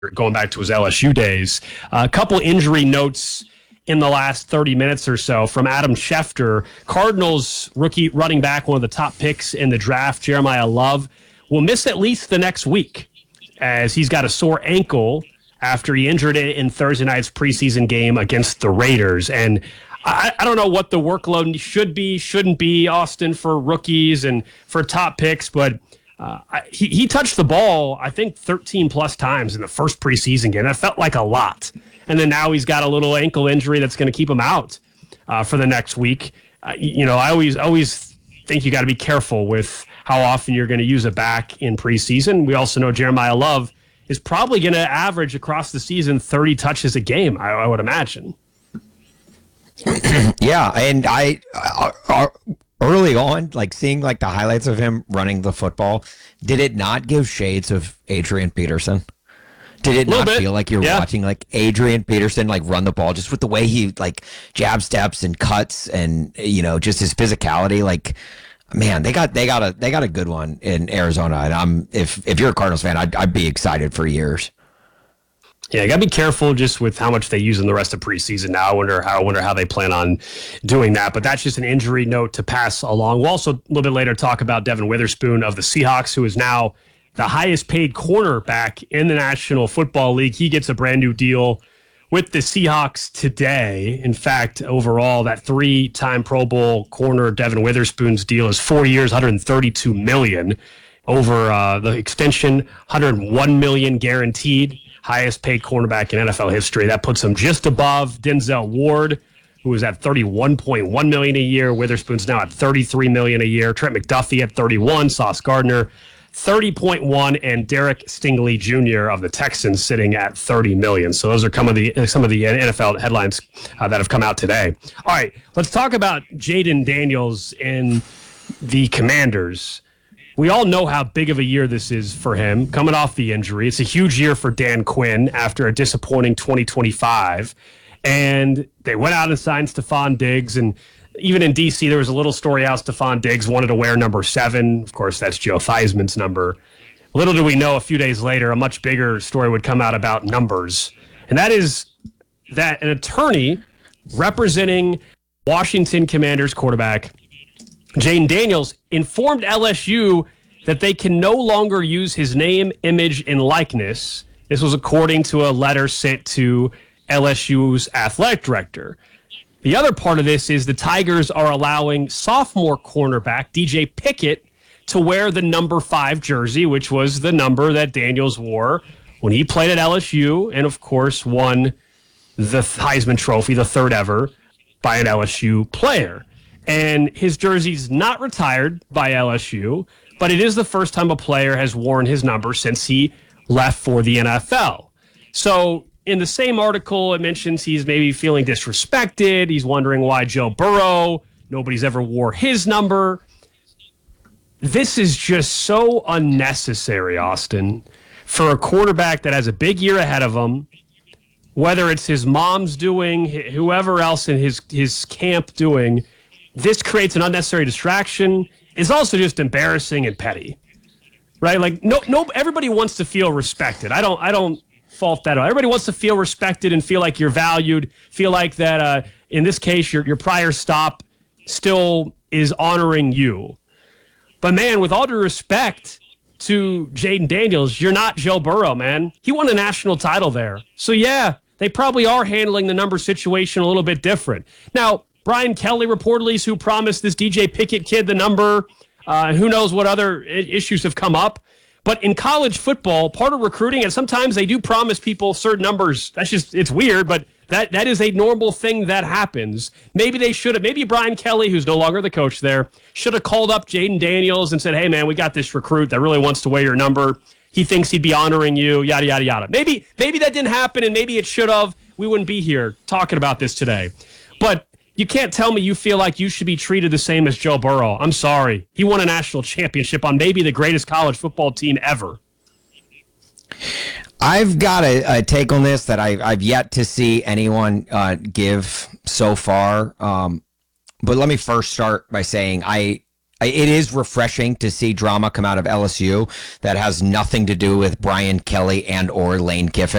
going back to his LSU days. A couple injury notes in the last 30 minutes or so from Adam Schefter. Cardinals rookie running back, one of the top picks in the draft, Jeremiah Love, will miss at least the next week as he's got a sore ankle after he injured it in Thursday night's preseason game against the Raiders. And I don't know what the workload should be, shouldn't be, Austin, for rookies and for top picks, but he touched the ball, I think, 13 plus times in the first preseason game. That felt like a lot. And then now he's got a little ankle injury that's going to keep him out for the next week. I always think you got to be careful with how often you're going to use a back in preseason. We also know Jeremiah Love is probably going to average across the season 30 touches a game, I would imagine. Yeah, and early on, like seeing like the highlights of him running the football, did it not give shades of Adrian Peterson? Did it not feel like you're watching like Adrian Peterson like run the ball just with the way he like jab steps and cuts and just his physicality? Like, man, they got a good one in Arizona, and if you're a Cardinals fan, I'd be excited for years. Yeah, you got to be careful just with how much they use in the rest of preseason now. I wonder how they plan on doing that. But that's just an injury note to pass along. We'll also a little bit later talk about Devin Witherspoon of the Seahawks, who is now the highest paid cornerback in the National Football League. He gets a brand new deal with the Seahawks today. In fact, overall, that 3-time Pro Bowl corner Devin Witherspoon's deal is 4 years, $132 million. Over the extension, $101 million guaranteed. Highest paid cornerback in NFL history. That puts him just above Denzel Ward, who was at $31.1 million a year. Witherspoon's now at $33 million a year. Trent McDuffie at $31. Sauce Gardner, $30.1, and Derek Stingley Jr. of the Texans sitting at $30 million. So those are some of the NFL headlines that have come out today. All right, let's talk about Jayden Daniels in the Commanders. We all know how big of a year this is for him, coming off the injury. It's a huge year for Dan Quinn after a disappointing 2025. And they went out and signed Stephon Diggs. And even in D.C., there was a little story out Stephon Diggs wanted to wear number 7. Of course, that's Joe Theismann's number. Little did we know a few days later, a much bigger story would come out about numbers. And that is that an attorney representing Washington Commanders quarterback Jayden Daniels informed LSU that they can no longer use his name, image, and likeness. This was according to a letter sent to LSU's athletic director. The other part of this is the Tigers are allowing sophomore cornerback DJ Pickett to wear the number 5 jersey, which was the number that Daniels wore when he played at LSU and, of course, won the Heisman Trophy, the third ever, by an LSU player. And his jersey's not retired by LSU, but it is the first time a player has worn his number since he left for the NFL. So in the same article, it mentions he's maybe feeling disrespected. He's wondering why Joe Burrow, nobody's ever wore his number. This is just so unnecessary, Austin, for a quarterback that has a big year ahead of him, whether it's his mom's doing, whoever else in his camp doing. This creates an unnecessary distraction. It's also just embarrassing and petty, right? Like no, everybody wants to feel respected. I don't fault that. Everybody wants to feel respected and feel like you're valued. Feel like that. In this case, your prior stop still is honoring you. But man, with all due respect to Jayden Daniels, you're not Joe Burrow, man. He won a national title there, so yeah, they probably are handling the number situation a little bit different now. Brian Kelly reportedly is who promised this DJ Pickett kid the number. Who knows what other issues have come up. But in college football, part of recruiting, and sometimes they do promise people certain numbers. That's just, it's weird, but that is a normal thing that happens. Maybe they should have, maybe Brian Kelly, who's no longer the coach there, should have called up Jayden Daniels and said, hey, man, we got this recruit that really wants to wear your number. He thinks he'd be honoring you, yada, yada, yada. Maybe that didn't happen, and maybe it should have. We wouldn't be here talking about this today. But you can't tell me you feel like you should be treated the same as Joe Burrow. I'm sorry. He won a national championship on maybe the greatest college football team ever. I've got a take on this that I've yet to see anyone give so far. But let me first start by saying I It is refreshing to see drama come out of LSU that has nothing to do with Brian Kelly and or Lane Kiffin.